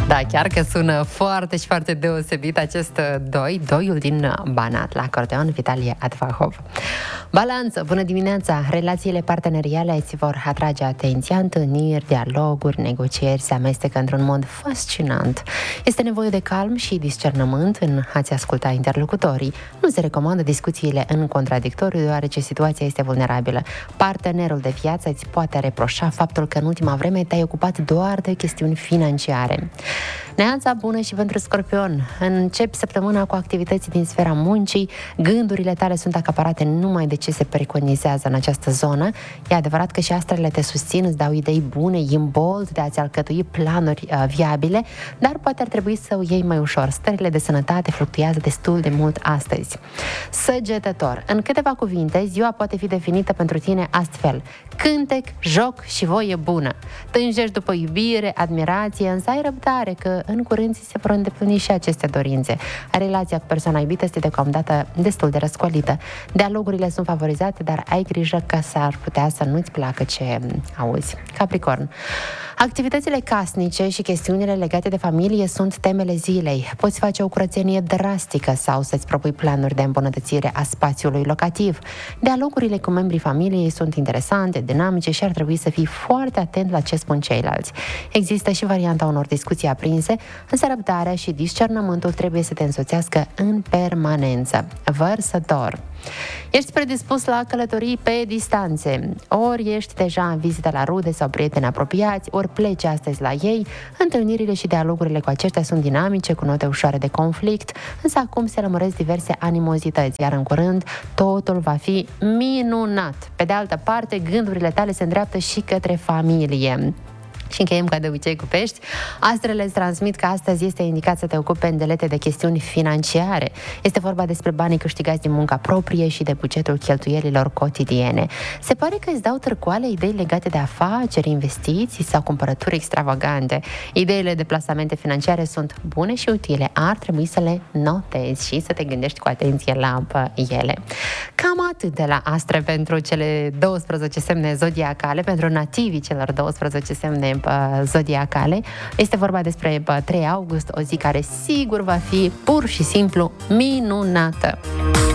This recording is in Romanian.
Da, chiar că sună foarte și foarte deosebit acest doiul din Banat, la acordeon, Vitalie Advahov. Balanță, bună dimineața! Relațiile parteneriale îți vor atrage atenția, întâlniri, dialoguri, negocieri se amestecă într-un mod fascinant. Este nevoie de calm și discernământ în a-ți asculta interlocutorii. Nu se recomandă discuțiile în contradictoriu, deoarece situația este vulnerabilă. Partenerul de viață îți poate reproșa faptul că în ultima vreme te-ai ocupat doar de chestiuni financiare. Neața bună și pentru Scorpion. Începi săptămâna cu activități din sfera muncii, gândurile tale sunt acaparate numai de ce se preconizează în această zonă. E adevărat că și astrele te susțin, îți dau idei bune, imbold de a-ți alcătui planuri viabile, dar poate ar trebui să o iei mai ușor. Stările de sănătate fluctuează destul de mult astăzi. Săgetător. În câteva cuvinte, ziua poate fi definită pentru tine astfel: cântec, joc și voie bună. Tânjești după iubire, admirație, însă ai răbdare că în curând ți se vor îndeplini și aceste dorințe. Relația cu persoana iubită este deocamdată destul de răscolită. Dialogurile sunt favorizate, dar ai grijă că s-ar putea să nu-ți placă ce auzi. Capricorn. Activitățile casnice și chestiunile legate de familie sunt temele zilei. Poți face o curățenie drastică sau să-ți propui planuri de îmbunătățire a spațiului locativ. Dialogurile cu membrii familiei sunt interesante, dinamice și ar trebui să fii foarte atent la ce spun ceilalți. Există și varianta unor discuții aprinse, însă răbdarea și discernământul trebuie să te însoțească în permanență. Vărsător. Ești predispus la călătorii pe distanțe. Ori ești deja în vizită la rude sau prieteni apropiați, ori pleci astăzi la ei. Întâlnirile și dialogurile cu aceștia sunt dinamice, cu note ușoare de conflict, însă acum se lămuresc diverse animozități, iar în curând totul va fi minunat. Pe de altă parte, gândurile tale se îndreaptă și către familie. Și încheiem ca de obicei cu pești. Astrele îți transmit că astăzi este indicat să te ocupi îndelete de chestiuni financiare. Este vorba despre banii câștigați din munca proprie și de bugetul cheltuielilor cotidiene. Se pare că îți dau târcoale idei legate de afaceri, investiții sau cumpărături extravagante. Ideile de plasamente financiare sunt bune și utile. Ar trebui să le notezi și să te gândești cu atenție la ele. Cam atât de la astre pentru cele 12 semne zodiacale, pentru nativii celor 12 semne zodiacale. Este vorba despre 3 august, o zi care sigur va fi pur și simplu minunată.